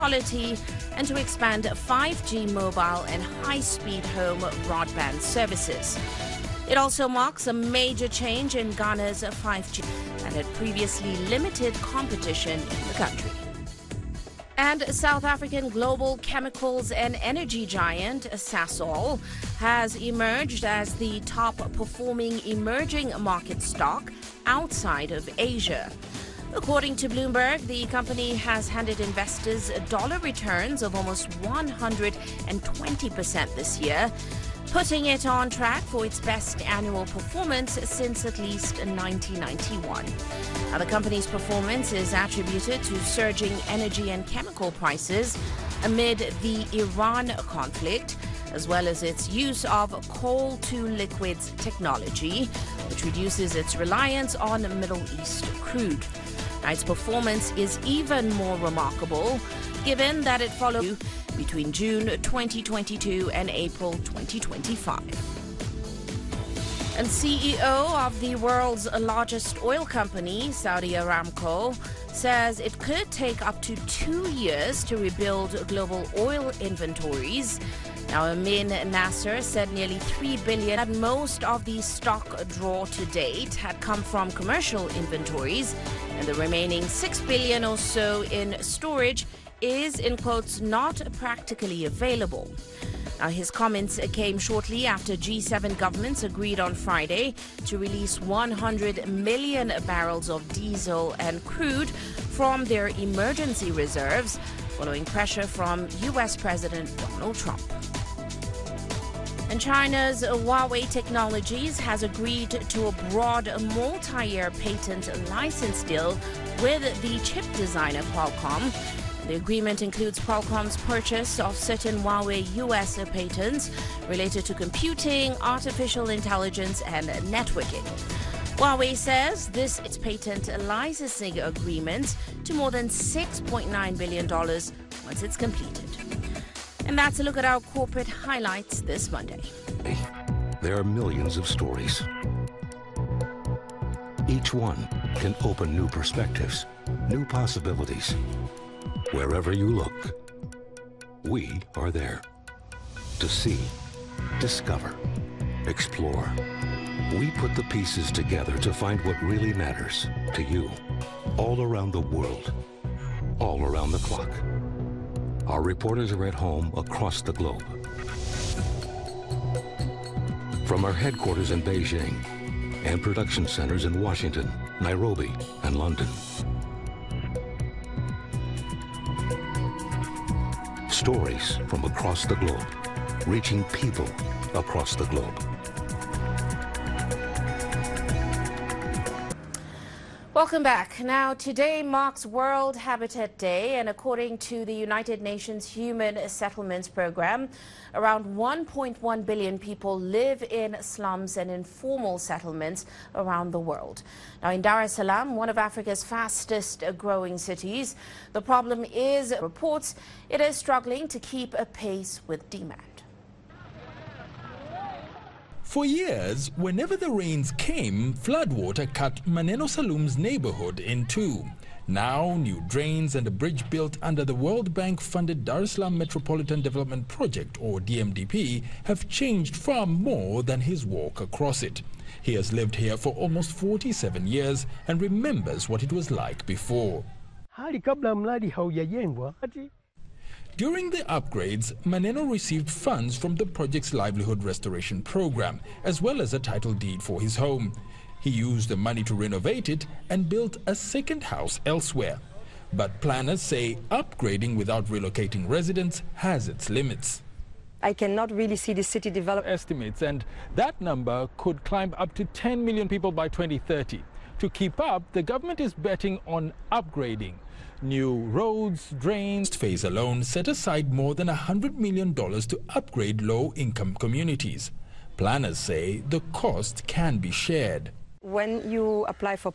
quality and to expand 5G mobile and high-speed home broadband services. It also marks a major change in Ghana's 5G that had previously limited competition in the country. And South African global chemicals and energy giant Sasol has emerged as the top-performing emerging market stock outside of Asia. According to Bloomberg, the company has handed investors dollar returns of almost 120% this year, putting it on track for its best annual performance since at least 1991. Now, the company's performance is attributed to surging energy and chemical prices amid the Iran conflict, as well as its use of coal-to-liquids technology, which reduces its reliance on Middle East crude. Now, its performance is even more remarkable, given that it followed between June 2022 and April 2025. And CEO of the world's largest oil company, Saudi Aramco, says it could take up to 2 years to rebuild global oil inventories. Now, Amin Nasser said nearly $3 billion, that most of the stock draw to date had come from commercial inventories, and the remaining $6 billion or so in storage is, in quotes, not practically available. Now, his comments came shortly after G7 governments agreed on Friday to release 100 million barrels of diesel and crude from their emergency reserves, following pressure from U.S. President Donald Trump. And China's Huawei Technologies has agreed to a broad multi-year patent license deal with the chip designer Qualcomm. The agreement includes Qualcomm's purchase of certain Huawei U.S. patents related to computing, artificial intelligence, and networking. Huawei says its patent licensing agreement to more than $6.9 billion once it's completed. And that's a look at our corporate highlights this Monday. There are millions of stories. Each one can open new perspectives, new possibilities. Wherever you look, we are there to see, discover, explore. We put the pieces together to find what really matters to you, all around the world, all around the clock. Our reporters are at home across the globe. From our headquarters in Beijing and production centers in Washington, Nairobi, and London. Stories from across the globe, reaching people across the globe. Welcome back. Now, today marks World Habitat Day, and according to the United Nations Human Settlements Program, around 1.1 billion people live in slums and informal settlements around the world. Now, in Dar es Salaam, one of Africa's fastest growing cities, the problem is, reports, it is struggling to keep a pace with demand. For years, whenever the rains came, floodwater cut Maneno Salum's neighborhood in two. Now, new drains and a bridge built under the World Bank-funded Dar es Salaam Metropolitan Development Project, or DMDP, have changed far more than his walk across it. He has lived here for almost 47 years and remembers what it was like before. During the upgrades, Maneno received funds from the project's livelihood restoration program, as well as a title deed for his home. He used the money to renovate it and built a second house elsewhere. But planners say upgrading without relocating residents has its limits. I cannot really see the city develop. Estimates, and that number could climb up to 10 million people by 2030. To keep up, the government is betting on upgrading. New roads, drains. Phase alone set aside more than $100 million to upgrade low-income communities. Planners say the cost can be shared. When you apply for